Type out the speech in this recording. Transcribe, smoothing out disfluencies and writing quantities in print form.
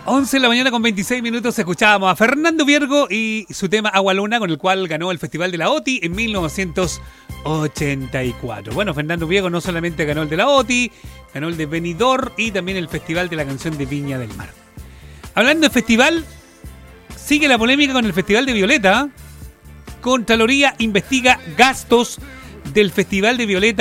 11 de la mañana con 26 minutos escuchábamos a Fernando Viergo y su tema Agua Luna, con el cual ganó el Festival de la OTI en 1984. Bueno, Fernando Viergo no solamente ganó el de la OTI, ganó el de Benidorm y también el Festival de la Canción de Viña del Mar. Hablando de festival, sigue la polémica con el Festival de Violeta. Contraloría investiga gastos del Festival de Violeta